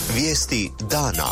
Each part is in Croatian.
Vijesti dana.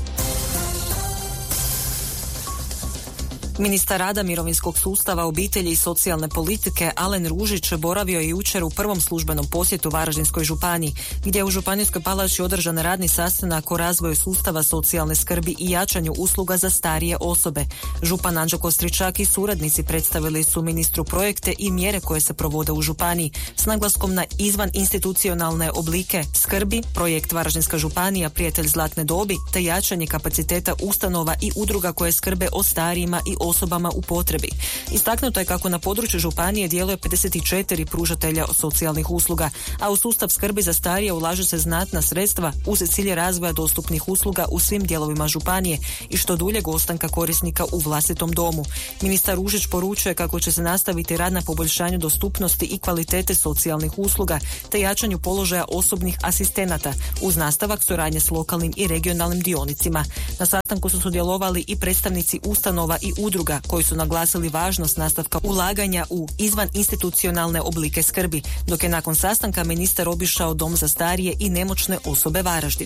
Ministar rada, mirovinskog sustava, obitelji i socijalne politike Alen Ružić boravio je jučer u prvom službenom posjetu Varaždinskoj županiji, gdje je u Županijskoj palači održan radni sastanak o razvoju sustava socijalne skrbi i jačanju usluga za starije osobe. Župan Anđeo Kostričak i suradnici predstavili su ministru projekte i mjere koje se provode u županiji s naglaskom na izvan institucionalne oblike skrbi, projekt Varaždinska županija Prijatelj zlatne dobi te jačanje kapaciteta ustanova i udruga koje skrbe o starijima i osobama u potrebi. Istaknuto je kako na području županije djeluje 54 pružatelja socijalnih usluga, a u sustav skrbi za starije ulažu se znatna sredstva uz cilj razvoja dostupnih usluga u svim dijelovima županije i što duljeg ostanka korisnika u vlastitom domu. Ministar Ružić poručuje kako će se nastaviti rad na poboljšanju dostupnosti i kvalitete socijalnih usluga te jačanju položaja osobnih asistenata uz nastavak suradnje s lokalnim i regionalnim dionicima. Na sastanku su sudjelovali i predstavnici ustanova i udruga koji su naglasili važnost nastavka ulaganja u izvan institucionalne oblike skrbi, dok je nakon sastanka ministar obišao dom za starije i nemoćne osobe Varaždin.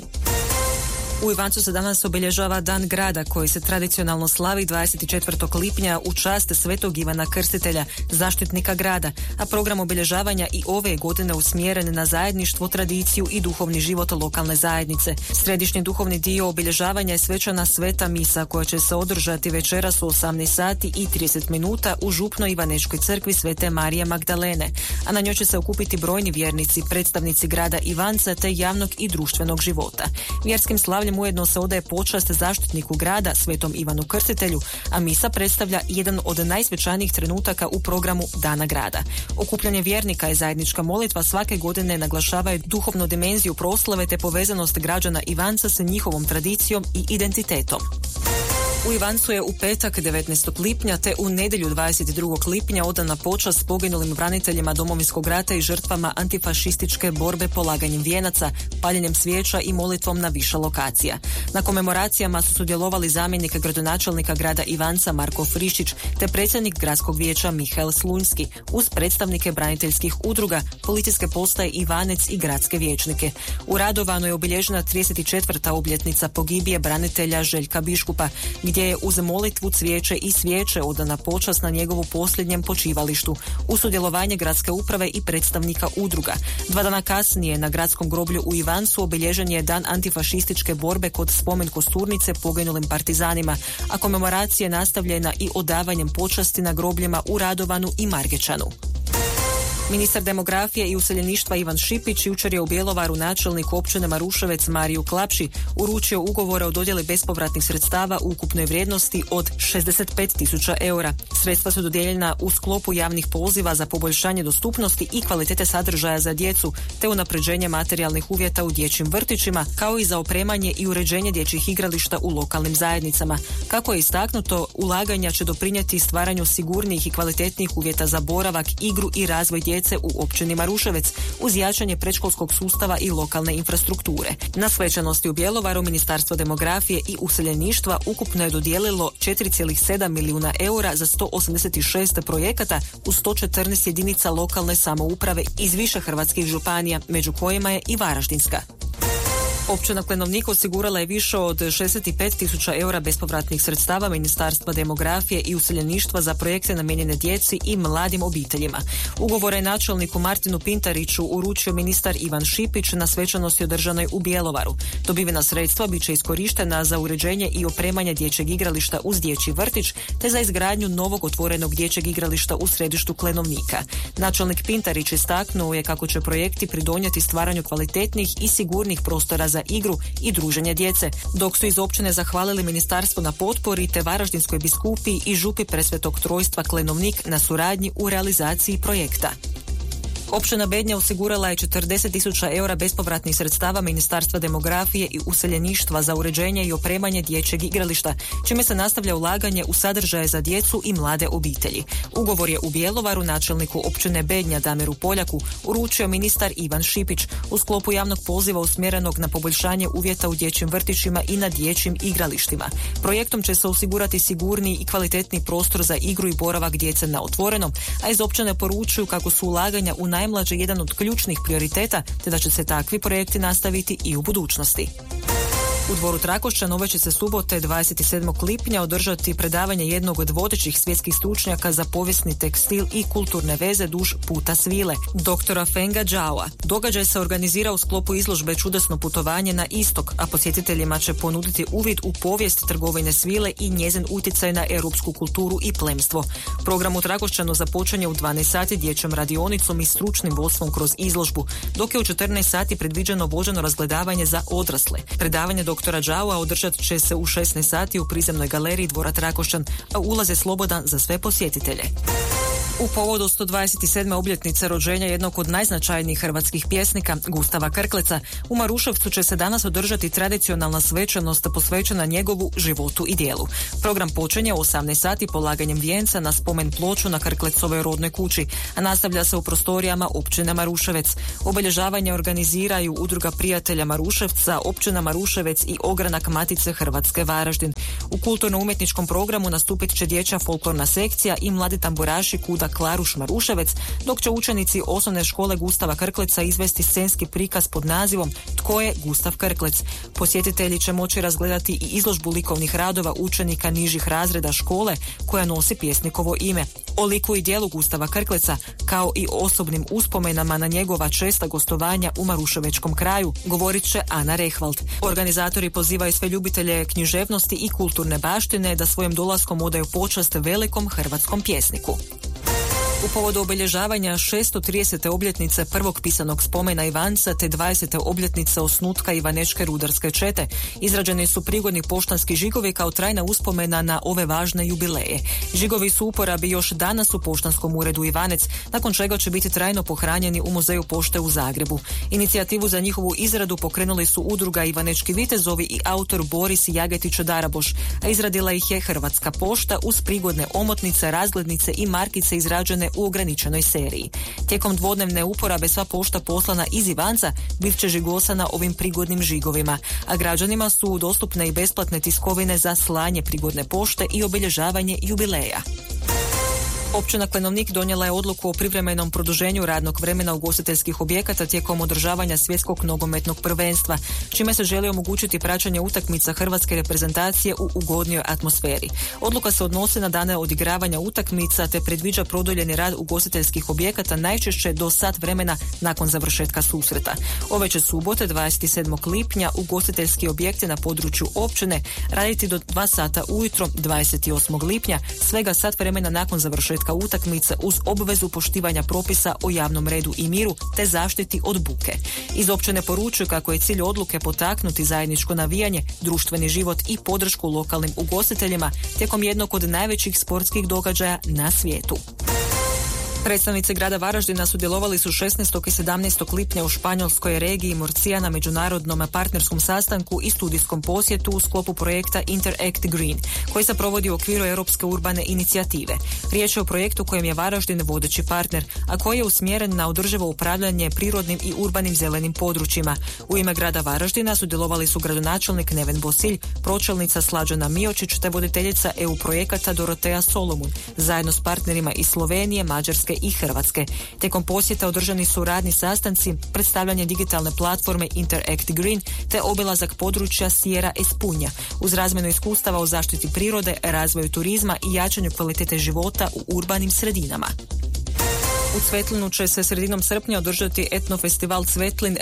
U Ivancu se danas obilježava Dan grada koji se tradicionalno slavi 24. lipnja u čast Svetog Ivana Krstitelja, zaštitnika grada, a program obilježavanja i ove godine usmjeren na zajedništvo, tradiciju i duhovni život lokalne zajednice. Središnji duhovni dio obilježavanja je svečana sveta misa koja će se održati večeras u 18 sati i 30 minuta u Župnoj Ivanečkoj crkvi Svete Marije Magdalene, a na njoj će se okupiti brojni vjernici, predstavnici grada Ivanca te javnog i društvenog života. Vjerskim slavljem ujedno se odaje počast zaštitniku grada Svetom Ivanu Krstitelju, a misa predstavlja jedan od najsvečanijih trenutaka u programu Dana grada. Okupljanje vjernika i zajednička molitva svake godine naglašavaju duhovnu dimenziju proslave te povezanost građana Ivanca sa njihovom tradicijom i identitetom. U Ivancu je u petak 19. lipnja te u nedjelju 22. lipnja odana počast poginulim braniteljima Domovinskog rata i žrtvama antifašističke borbe polaganjem vijenaca, paljenjem svijeća i molitvom na više lokacija. Na komemoracijama su sudjelovali zamjenik gradonačelnika grada Ivanca Marko Frišić te predsjednik gradskog vijeća Mihael Slunjski uz predstavnike braniteljskih udruga, policijske postaje Ivanec i gradske vijećnike. U Radovanu je obilježena 34. obljetnica pogibije branitelja Željka Biškupa, gdje je uz molitvu, cvijeće i svijeće odana počast na njegovu posljednjem počivalištu uz sudjelovanje gradske uprave i predstavnika udruga. 2 dana kasnije na gradskom groblju u Ivancu obilježen je dan antifašističke borbe kod spomen kosturnice poginulim partizanima, a komemoracija je nastavljena i odavanjem počasti na grobljima u Radovanu i Margečanu. Ministar demografije i useljeništva Ivan Šipić jučer je u Bjelovaru načelniku općine Maruševec Mariju Klapši uručio ugovore o dodjeli bespovratnih sredstava u ukupnoj vrijednosti od 65.000 eura. Sredstva su dodijeljena u sklopu javnih poziva za poboljšanje dostupnosti i kvalitete sadržaja za djecu te unapređenje materijalnih uvjeta u dječjim vrtićima, kao i za opremanje i uređenje dječjih igrališta u lokalnim zajednicama. Kako je istaknuto, ulaganja će doprinijeti stvaranju sigurnijih i kvalitetnijih uvjeta za boravak, igru i razvoj djece u općini Maruševec uz jačanje predškolskog sustava i lokalne infrastrukture. Na svečanosti u Bjelovaru Ministarstvo demografije i useljeništva ukupno je dodijelilo 4,7 milijuna eura za 186 projekata u 114 jedinica lokalne samouprave iz više hrvatskih županija, među kojima je i Varaždinska. Općina Klenovnik osigurala je više od 65.000 eura bespovratnih sredstava Ministarstva demografije i useljeništva za projekte namijenjene djeci i mladim obiteljima. Ugovore je načelniku Martinu Pintariću uručio ministar Ivan Šipić na svečanosti održanoj u Bjelovaru. Dobivena sredstva bit će iskorištena za uređenje i opremanje dječjeg igrališta uz dječji vrtić te za izgradnju novog otvorenog dječjeg igrališta u središtu Klenovnika. Načelnik Pintarić istaknuo je kako će projekti pridonijeti stvaranju kvalitetnih i sigurnih prostora za igru i druženje djece, dok su iz općine zahvalili ministarstvo na potpori te Varaždinskoj biskupiji i župi Presvetog Trojstva Klenovnik na suradnji u realizaciji projekta. Općina Bednja osigurala je 40.000 eura bespovratnih sredstava Ministarstva demografije i useljeništva za uređenje i opremanje dječjeg igrališta, čime se nastavlja ulaganje u sadržaje za djecu i mlade obitelji. Ugovor je u Bjelovaru načelniku općine Bednja Damiru Poljaku uručio ministar Ivan Šipić u sklopu javnog poziva usmjerenog na poboljšanje uvjeta u dječjim vrtićima i na dječjim igralištima. Projektom će se osigurati sigurniji i kvalitetni prostor za igru i boravak djece na otvorenom, a iz općine poručuju kako su ulaganja u najmlađe jedan od ključnih prioriteta te da će se takvi projekti nastaviti i u budućnosti. U dvoru Trakošćan ove će se subote 27. lipnja održati predavanje jednog od vodećih svjetskih stručnjaka za povijesni tekstil i kulturne veze duž puta svile, doktora Fenga Zhaoa. Događaj se organizira u sklopu izložbe Čudesno putovanje na istok, a posjetiteljima će ponuditi uvid u povijest trgovine svile i njezin utjecaj na europsku kulturu i plemstvo. Program u Trakošćanu započinje u 12 sati dječjom radionicom i stručnim vodstvom kroz izložbu, dok je u 14 sati predviđeno vođeno razgledavanje za odrasle. Predavanje doktora Zhaoa održat će se u 16 sati u prizemnoj galeriji dvora Trakošćan, a ulaz je slobodan za sve posjetitelje. U povodu 127. obljetnice rođenja jednog od najznačajnijih hrvatskih pjesnika, Gustava Krkleca, u Maruševcu će se danas održati tradicionalna svečanost posvećena njegovu životu i djelu. Program počinje u 18 sati polaganjem vijenca na spomen ploču na Krklecovoj rodnoj kući, a nastavlja se u prostorijama općine Maruševec. Obilježavanje organiziraju Udruga prijatelja Maruševca, općina Maruševec i Ogranak Matice Hrvatske Varaždin. U kulturno-umjetničkom programu nastupit će dječja folklorna sekcija i mladi tamburaši Kuda Klaruš Maruševec, dok će učenici osnovne škole Gustava Krkleca izvesti scenski prikaz pod nazivom Tko je Gustav Krklec. Posjetitelji će moći razgledati i izložbu likovnih radova učenika nižih razreda škole koja nosi pjesnikovo ime. O liku i djelu Gustava Krkleca, kao i osobnim uspomenama na njegova česta gostovanja u Maruševečkom kraju, govorit će Ana Rehvald. Organizatori pozivaju sve ljubitelje književnosti i kulturne baštine da svojim dolaskom odaju počast velikom hrvatskom pjesniku. U povodu obilježavanja 630. obljetnice prvog pisanog spomena Ivanca te 20. obljetnice osnutka Ivanečke rudarske čete izrađeni su prigodni poštanski žigovi kao trajna uspomena na ove važne jubileje. Žigovi su u uporabi još danas u poštanskom uredu Ivanec, nakon čega će biti trajno pohranjeni u Muzeju pošte u Zagrebu. Inicijativu za njihovu izradu pokrenuli su Udruga Ivanečki vitezovi i autor Boris Jagetić Daraboš, a izradila ih je Hrvatska pošta uz prigodne omotnice, razglednice i markice izrađene u ograničenoj seriji. Tijekom dvodnevne uporabe sva pošta poslana iz Ivanca bit će žigosana ovim prigodnim žigovima, a građanima su dostupne i besplatne tiskovine za slanje prigodne pošte i obilježavanje jubileja. Općina Klenovnik donijela je odluku o privremenom produženju radnog vremena ugostiteljskih objekata tijekom održavanja svjetskog nogometnog prvenstva, čime se želi omogućiti praćenje utakmica hrvatske reprezentacije u ugodnijoj atmosferi. Odluka se odnosi na dane odigravanja utakmica te predviđa produljeni rad ugostiteljskih objekata najčešće do sat vremena nakon završetka susreta. Ove će subote 27. lipnja ugostiteljski objekti na području općine raditi do 2 sata ujutro 28. lipnja, svega sat vremena nakon završetka utakmice uz obvezu poštivanja propisa o javnom redu i miru te zaštiti od buke. Iz općine poručuju kako je cilj odluke potaknuti zajedničko navijanje, društveni život i podršku lokalnim ugostiteljima tijekom jednog od najvećih sportskih događaja na svijetu. Predstavnici grada Varaždina sudjelovali su 16. i 17. lipnja u španjolskoj regiji Murcia na međunarodnom partnerskom sastanku i studijskom posjetu u sklopu projekta Interact Green, koji se provodi u okviru Europske urbane inicijative. Riječ je o projektu kojem je Varaždin vodeći partner, a koji je usmjeren na održivo upravljanje prirodnim i urbanim zelenim područjima. U ime grada Varaždina sudjelovali su gradonačelnik Neven Bosilj, pročelnica Slađana Miočić te voditeljica EU projekata Dorotea Solomun, zajedno s partnerima iz Slovenije, Mađarske i Hrvatske. Tijekom posjeta održani su radni sastanci, predstavljanje digitalne platforme Interact Green te obilazak područja Sierra Espunja uz razmjenu iskustava o zaštiti prirode, razvoju turizma i jačanju kvalitete života u urbanim sredinama. U Cvetlinu će se sredinom srpnja održati etnofestival Cvetlin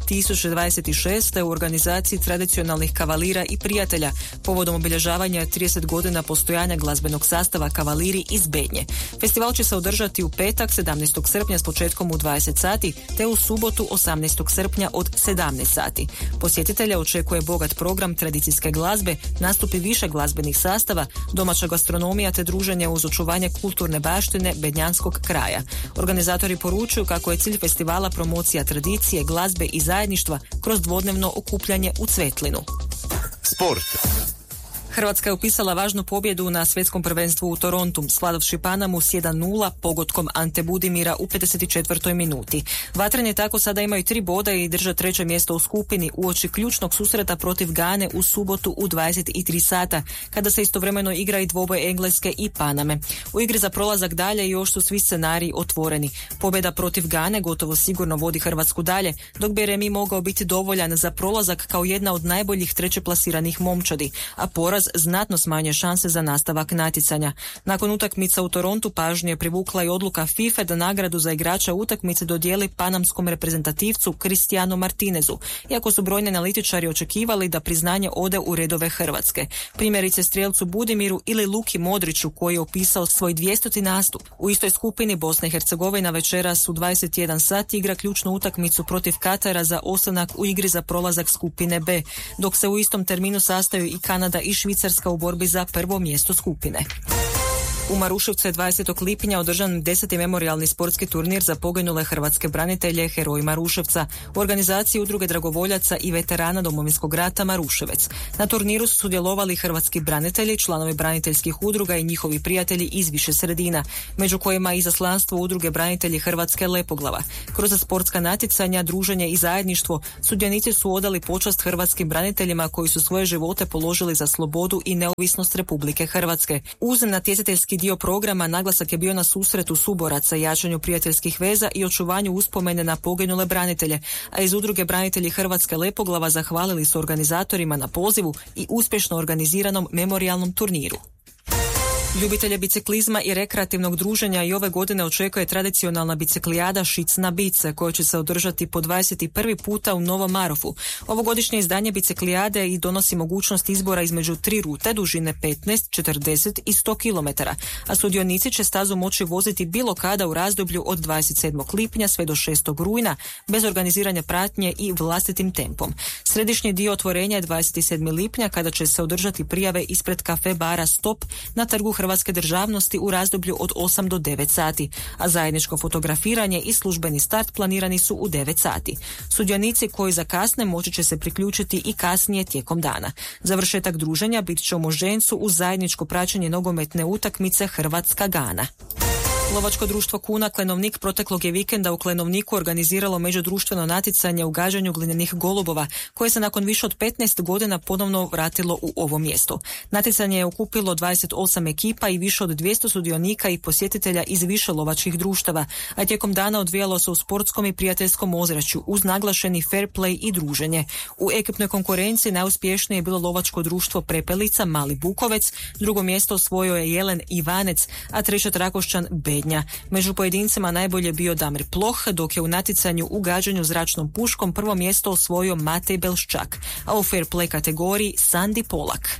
2026. u organizaciji tradicionalnih kavalira i prijatelja povodom obilježavanja 30 godina postojanja glazbenog sastava Kavaliri iz Bednje. Festival će se održati u petak 17. srpnja s početkom u 20 sati te u subotu 18. srpnja od 17 sati. Posjetitelja očekuje bogat program tradicijske glazbe, nastupi više glazbenih sastava, domaća gastronomija te druženje uz očuvanje kulturne baštine bednjanskog kraja. Organizatori poručuju kako je cilj festivala promocija tradicije, glazbe i zajedništva kroz dvodnevno okupljanje u Cvetlinu. Sport. Hrvatska je upisala važnu pobjedu na svjetskom prvenstvu u Torontu, svladavši Panamu s 1-0 pogodkom Ante Budimira u 54. minuti. Vatreni tako sada imaju 3 boda i drže 3. mjesto u skupini uoči ključnog susreta protiv Gane u subotu u 23 sata, kada se istovremeno igra i dvoboj Engleske i Paname. U igri za prolazak dalje još su svi scenariji otvoreni. Pobjeda protiv Gane gotovo sigurno vodi Hrvatsku dalje, dok bi remi mogao biti dovoljan za prolazak kao jedna od najboljih trećeplasiranih momčadi, a poraz znatno smanjuje šanse za nastavak natjecanja. Nakon utakmica u Torontu pažnju je privukla i odluka FIFA da nagradu za igrača utakmice dodijeli panamskom reprezentativcu Cristiano Martinezu, iako su brojni analitičari očekivali da priznanje ode u redove Hrvatske. Primjerice strijelcu Budimiru ili Luki Modriću koji je opisao svoj 200. nastup. U istoj skupini Bosna i Hercegovina večeras u 21 sat igra ključnu utakmicu protiv Katara za ostanak u igri za prolazak skupine B, dok se u istom terminu sastaju i Kanada i Švicarska u borbi za prvo mjesto skupine. U Maruševcu je 20. lipnja održan 10. memorijalni sportski turnir za poginule hrvatske branitelje Heroji Maruševca u organizaciji Udruge dragovoljaca i veterana Domovinskog rata Maruševec. Na turniru su sudjelovali hrvatski branitelji, članovi braniteljskih udruga i njihovi prijatelji iz više sredina, među kojima i izaslanstvo Udruge branitelji Hrvatske Lepoglava. Kroz sportska natjecanja, druženje i zajedništvo sudionici su odali počast hrvatskim braniteljima koji su svoje živote položili za slobodu i neovisnost Republike Hrvatske. Uz natjecateljski dio programa naglasak je bio na susretu suboraca, jačanju prijateljskih veza i očuvanju uspomene na poginule branitelje, a iz Udruge branitelji Hrvatske Lepoglava zahvalili su organizatorima na pozivu i uspješno organiziranom memorijalnom turniru. Ljubitelje biciklizma i rekreativnog druženja i ove godine očekuje tradicionalna biciklijada Šic na bice, koja će se održati po 21. puta u Novom Marofu. Ovogodišnje izdanje biciklijade i donosi mogućnost izbora između 3 rute dužine 15, 40 i 100 km, a sudionici će stazu moći voziti bilo kada u razdoblju od 27. lipnja sve do 6. rujna, bez organiziranja pratnje i vlastitim tempom. Središnji dio otvorenja je 27. lipnja, kada će se održati prijave ispred kafe bara Stop na Trgu Hrvatske državnosti u razdoblju od 8 do 9 sati, a zajedničko fotografiranje i službeni start planirani su u 9 sati. Sudionici koji zakasne moći će se priključiti i kasnije tijekom dana. Završetak druženja bit će u Moždencu uz zajedničko praćenje nogometne utakmice Hrvatska-Gana. Lovačko društvo Kuna Klenovnik proteklog je vikenda u Klenovniku organiziralo međudruštveno natjecanje u gađanju glinenih golubova, koje se nakon više od 15 godina ponovno vratilo u ovo mjesto. Natjecanje je okupilo 28 ekipa i više od 200 sudionika i posjetitelja iz više lovačkih društava, a tijekom dana odvijalo se u sportskom i prijateljskom ozračju uz naglašeni fair play i druženje. U ekipnoj konkurenciji najuspješnije je bilo lovačko društvo Prepelica Mali Bukovec, drugo mjesto osvojio je Jelen Ivanec, a treće Trakošćan Bednja. Među pojedincima najbolje bio Damir Ploh, dok je u natjecanju u gađanju zračnom puškom prvo mjesto osvojio Matej Belščak, a u fair play kategoriji Sandi Polak.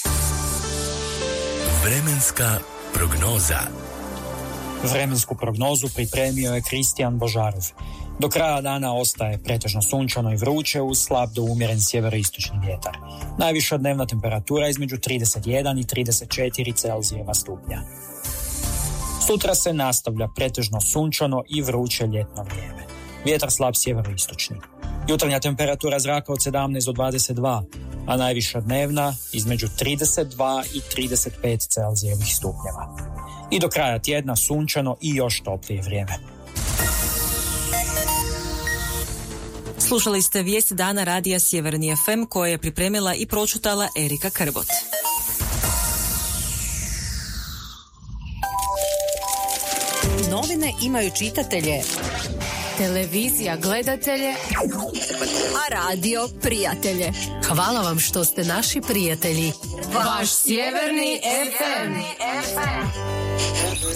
Vremenska prognoza. Vremensku prognozu pripremio je Kristijan Božarov. Do kraja dana ostaje pretežno sunčano i vruće uz slab do umjeren sjeveroistočni vjetar. Najviša dnevna temperatura između 31 i 34 Celzijeva stupnja. Sutra se nastavlja pretežno sunčano i vruće ljetno vrijeme. Vjetar slab sjeveroistočni. Jutarnja temperatura zraka od 17 do 22, a najviša dnevna između 32 i 35 Celzijevih stupnjeva. I do kraja tjedna sunčano i još toplije vrijeme. Slušali ste vijest dana radija Sjeverni FM koje je pripremila i pročitala Erika Krbot. Novine imaju čitatelje, televizija gledatelje, a radio prijatelje. Hvala vam što ste naši prijatelji. Vaš Sjeverni FM.